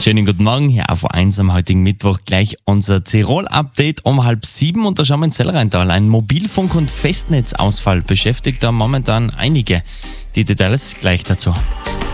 Schönen guten Morgen hier auf 1 am heutigen Mittwoch. Gleich unser Tirol-Update um 6:30 und da schauen wir ins Zellrheintal. Ein Mobilfunk- und Festnetzausfall beschäftigt da momentan einige. Die Details gleich dazu.